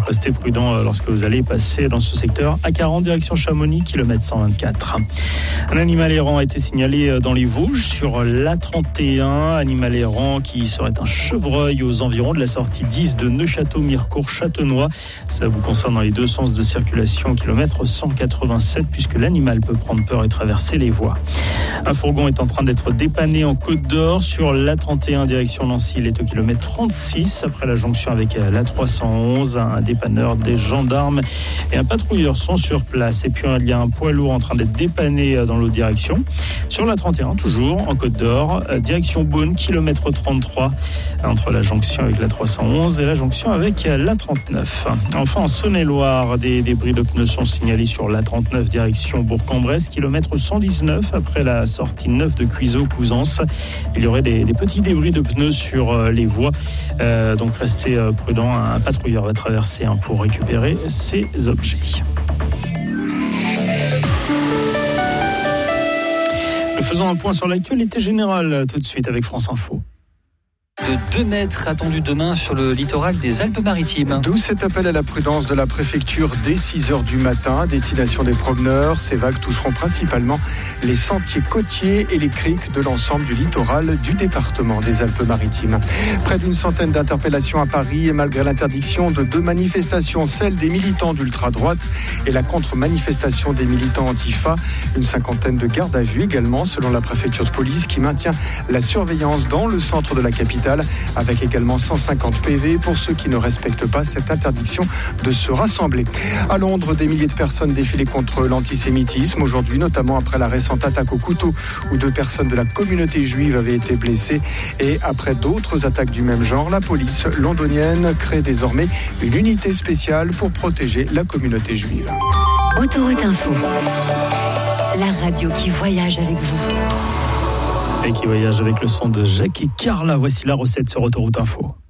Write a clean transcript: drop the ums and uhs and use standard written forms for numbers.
Donc restez prudents lorsque vous allez passer dans ce secteur. A40 direction Chamonix, kilomètre 124. Un animal errant a été signalé dans les Vosges sur l'A31. Animal errant qui serait un chevreuil aux environs de la sortie 10 de Neufchâteau-Mirecourt-Châtenois. Ça vous concerne dans les deux sens de circulation, kilomètre 187, puisque l'animal peut prendre peur et traverser les voies. Un fourgon est en train d'être dépanné en Côte d'Or sur l'A31 direction Nancy. Il est au kilomètre 36 après la jonction avec l'A311. Un dépanneur, des gendarmes et un patrouilleur sont sur place. Et puis il y a un poids lourd en train d'être dépanné dans l'autre direction. Sur l'A31 toujours en Côte d'Or, direction Beaune, kilomètre 33 entre la jonction avec l'A311 et la jonction avec l'A39. Enfin en Saône-et-Loire, des débris de pneus sont signalés sur l'A39 direction Bourg-en-Bresse, kilomètre 119 après la sortie 9 de Cuiseaux-Couzance. Il y aurait des petits débris de pneus sur les voies, donc restez prudents. Un patrouilleur va traverser pour récupérer ces objets. Nous faisons un point sur l'actualité générale tout de suite avec France Info. De 2 mètres attendu demain sur le littoral des Alpes-Maritimes. D'où cet appel à la prudence de la préfecture dès 6h du matin à destination des promeneurs. Ces vagues toucheront principalement les sentiers côtiers et les criques de l'ensemble du littoral du département des Alpes-Maritimes. Près d'une centaine d'interpellations à Paris et malgré l'interdiction de 2 manifestations, celle des militants d'ultra-droite et la contre-manifestation des militants antifa. Une cinquantaine de gardes à vue également selon la préfecture de police qui maintient la surveillance dans le centre de la capitale, avec également 150 PV pour ceux qui ne respectent pas cette interdiction de se rassembler. À Londres, des milliers de personnes défilaient contre l'antisémitisme aujourd'hui, notamment après la récente attaque au couteau où 2 personnes de la communauté juive avaient été blessées. Et après d'autres attaques du même genre, la police londonienne crée désormais une unité spéciale pour protéger la communauté juive. Autoroute Info, la radio qui voyage avec vous. Et qui voyage avec le son de Jacques et Carla. Voici la recette sur Autoroute Info.